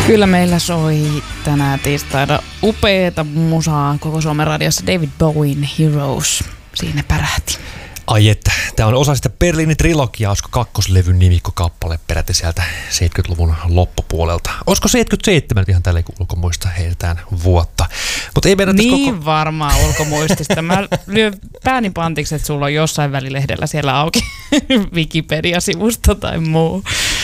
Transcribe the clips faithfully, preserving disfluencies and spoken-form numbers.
Kyllä meillä soi tänään tiistaina upeeta musaa koko Suomen radiossa. David Bowen Heroes siinä pärähti. Ai että, tämä on osa sitä Berliinin trilogiaa, olisiko kakkoslevyn nimikkokappale peräti sieltä seitsemänkymmentäluvun loppupuolelta. Olisiko seitsemänkymmentäseitsemän ihan tällä ulkomuista heitetään vuotta. Mut ei niin koko... varmaan ulkomuistista. Mä lyön pääni pantiksi, että sulla on jossain välilehdellä siellä auki Wikipedia-sivusto tai muu.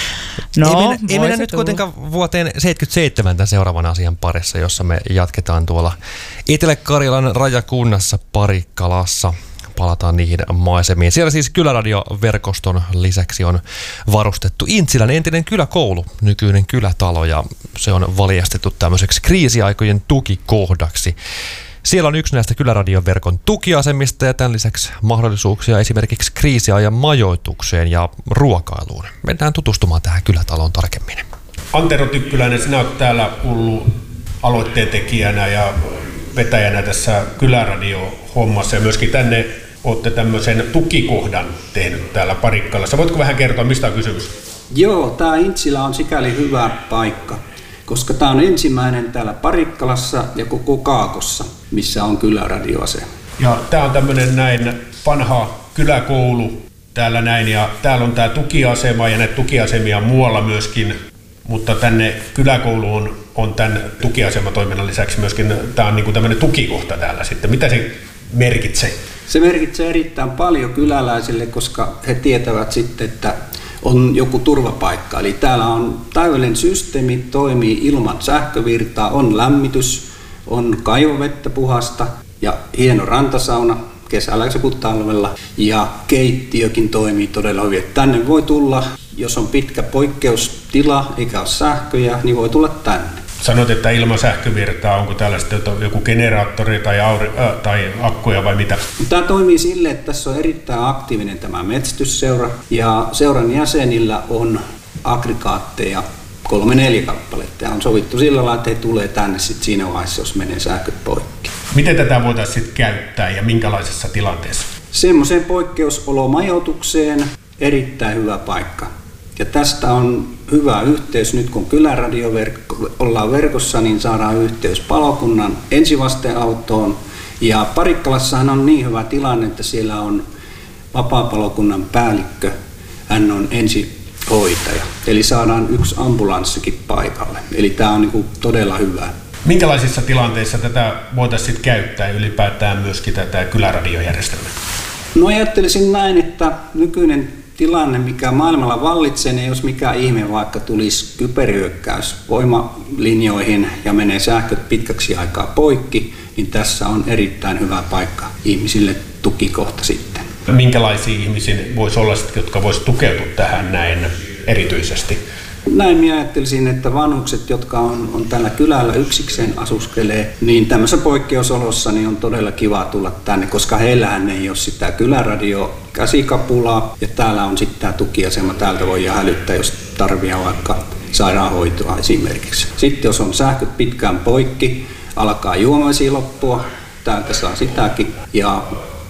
No, ei mennä, ei mennä nyt kuitenkaan vuoteen seitsemänkymmentäseitsemän tämän seuraavan asian parissa, jossa me jatketaan tuolla Etelä-Karjalan rajakunnassa Parikkalassa. Palataan niihin maisemiin. Siellä siis Kyläradioverkoston lisäksi on varustettu Intsilän entinen kyläkoulu, nykyinen kylätalo, ja se on valjastettu tämmöiseksi kriisiaikojen tukikohdaksi. Siellä on yksi näistä Kyläradioverkon tukiasemista ja tämän lisäksi mahdollisuuksia esimerkiksi kriisiajan majoitukseen ja ruokailuun. Mennään tutustumaan tähän kylätaloon tarkemmin. Antero Tykkyläinen, sinä olet täällä ollut aloitteen tekijänä ja vetäjänä tässä Kyläradio-hommassa ja myöskin tänne olette tämmöisen tukikohdan tehnyt täällä Parikkalassa. Voitko vähän kertoa, mistä on kysymys? Joo, tämä Intsilä on sikäli hyvä paikka, koska tämä on ensimmäinen täällä Parikkalassa ja koko Kaakossa, missä on Kyläradioasema. Ja tämä on tämmöinen näin vanha kyläkoulu täällä näin, ja täällä on tämä tukiasema ja näitä tukiasemia muualla myöskin, mutta tänne kyläkouluun on tämän tukiasematoiminnan lisäksi myöskin, tämä on niin kuin tämmöinen tukikohta täällä sitten. Mitä se merkitsee? Se merkitsee erittäin paljon kyläläisille, koska he tietävät sitten, että on joku turvapaikka. Eli täällä on täydellinen systeemi, toimii ilman sähkövirtaa, on lämmitys, on kaivovettä puhasta ja hieno rantasauna kesällä kuin talvella. Ja keittiökin toimii todella hyvin. Tänne voi tulla, jos on pitkä poikkeustila eikä ole sähköjä, niin voi tulla tänne. Sanoit, että ilman sähkövirtaa, onko täällä sitten joku generaattori tai, auri, äh, tai akkuja vai mitä? Tämä toimii silleen, että tässä on erittäin aktiivinen tämä metsästysseura ja seuran jäsenillä on aggregaatteja kolme neljä kappaletta ja on sovittu sillä lailla, että he tulee tänne sitten siinä vaiheessa, jos menee sähköt poikki. Miten tätä voitaisiin sitten käyttää ja minkälaisessa tilanteessa? Semmoiseen poikkeusolomajoitukseen erittäin hyvä paikka. Ja tästä on hyvä yhteys. Nyt kun Kyläradioverkko ollaan verkossa, niin saadaan yhteys palokunnan ensivasteautoon. Ja Parikkalassahan on niin hyvä tilanne, että siellä on vapaa-palokunnan päällikkö. Hän on ensihoitaja. Eli saadaan yksi ambulanssikin paikalle. Eli tämä on niin kuin todella hyvä. Minkälaisissa tilanteissa tätä voitaisiin käyttää ylipäätään myöskin tätä Kyläradiojärjestelmää? No ajattelisin näin, että nykyinen tilanne, mikä maailmalla vallitsee, niin jos mikä ihme vaikka tulisi kyberhyökkäys voimalinjoihin ja menee sähköt pitkäksi aikaa poikki, niin tässä on erittäin hyvä paikka ihmisille tukikohta sitten. Minkälaisia ihmisiä voisi olla, jotka voisi tukeutua tähän näin erityisesti? Näin minä ajattelisin, että vanhukset, jotka on, on tällä kylällä yksikseen asuskelee, niin tämmöisessä poikkeusolossa niin on todella kiva tulla tänne, koska heillähän ei ole sitä Kyläradio käsikapulaa ja täällä on sitten tämä tukiasema, täältä voi hälyttää, jos tarvitsee vaikka sairaanhoitoa esimerkiksi. Sitten jos on sähköt pitkään poikki, alkaa juomavesi loppua, täältä saa sitäkin ja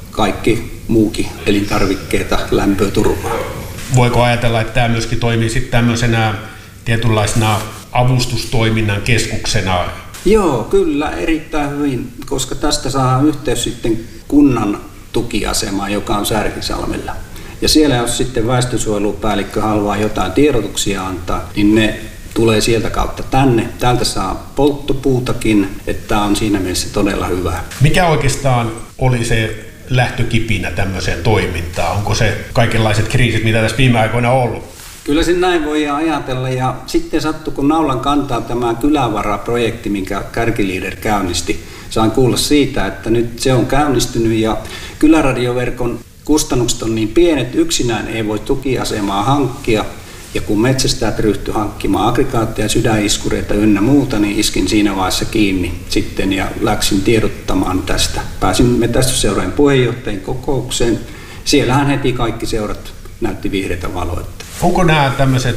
kaikki muukin elintarvikkeita, lämpöä, turvaa. Voiko ajatella, että tämä myöskin toimii sitten tämmöisenä tietynlaisena avustustoiminnan keskuksena? Joo, kyllä, erittäin hyvin, koska tästä saa yhteys sitten kunnan tukiasemaan, joka on Särkisalmella. Ja siellä jos sitten väestönsuojelupäällikkö haluaa jotain tiedotuksia antaa, niin ne tulee sieltä kautta tänne. Täältä saa polttopuutakin, että tämä on siinä mielessä todella hyvä. Mikä oikeastaan oli se lähtökipinä tämmöiseen toimintaan? Onko se kaikenlaiset kriisit, mitä tässä viime aikoina on ollut? Kyllä se näin voi ajatella. Ja sitten sattui, kun naulan kantaa tämä Kylävara-projekti, minkä Kärkiliider käynnisti. Saan kuulla siitä, että nyt se on käynnistynyt ja Kyläradioverkon kustannukset on niin pienet, yksinään ei voi tukiasemaa hankkia. Ja kun metsästäjät ryhtyi hankkimaan aggregaatteja, sydäniskureita ynnä muuta, niin iskin siinä vaiheessa kiinni sitten ja läksin tiedottamaan tästä. Pääsin metsästysseurojen puheenjohtajien kokoukseen. Siellähän heti kaikki seurat näytti vihreitä valoa. Onko nämä tämmöiset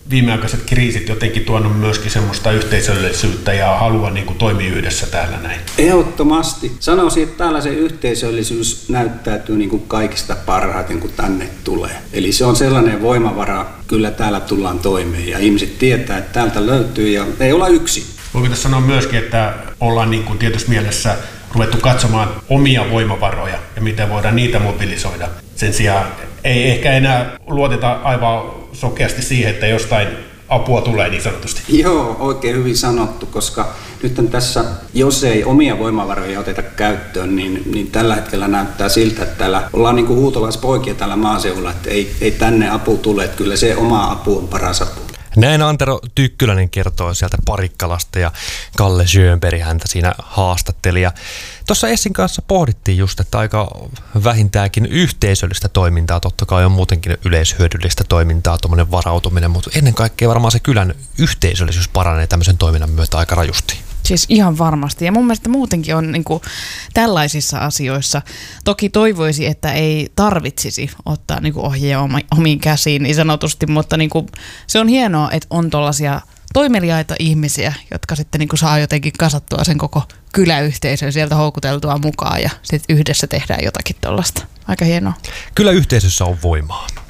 viimeaikaiset kriisit jotenkin tuonut myöskin semmoista yhteisöllisyyttä ja halua niin kuin toimia yhdessä täällä näin? Ehdottomasti. Sanoisin, että täällä se yhteisöllisyys näyttäytyy niin kuin kaikista parhaiten, kun tänne tulee. Eli se on sellainen voimavara, kyllä täällä tullaan toimeen ja ihmiset tietää, että täältä löytyy ja ei olla yksin. Voiko tässä sanoa myöskin, että ollaan niin kuin tietyssä mielessä ruvettu katsomaan omia voimavaroja ja miten voidaan niitä mobilisoida. Sen sijaan ei ehkä enää luoteta aivan sokeasti siihen, että jostain apua tulee niin sanotusti. Joo, oikein hyvin sanottu, koska nyt tässä, jos ei omia voimavaroja oteta käyttöön, niin, niin tällä hetkellä näyttää siltä, että täällä ollaan niin kuin huutolaispoikia täällä maaseudulla, että ei, ei tänne apu tule, että kyllä se oma apu on paras apu. Näin Antero Tykkyläinen kertoo sieltä Parikkalasta ja Kalle Schönberg häntä siinä haastatteli. Ja tuossa Essin kanssa pohdittiin just, että aika vähintäänkin yhteisöllistä toimintaa, totta kai on muutenkin yleishyödyllistä toimintaa, tuommoinen varautuminen, mutta ennen kaikkea varmaan se kylän yhteisöllisyys paranee tämmöisen toiminnan myötä aika rajusti. Siis ihan varmasti. Ja mun mielestä muutenkin on niin kuin tällaisissa asioissa. Toki toivoisi, että ei tarvitsisi ottaa niin kuin ohjea omiin käsiin niin sanotusti, mutta niin kuin se on hienoa, että on tuollaisia toimeliaita ihmisiä, jotka sitten niin kuin saa jotenkin kasattua sen koko kyläyhteisön sieltä houkuteltua mukaan ja sitten yhdessä tehdään jotakin tuollaista. Aika hienoa. Kyllä yhteisössä on voimaa.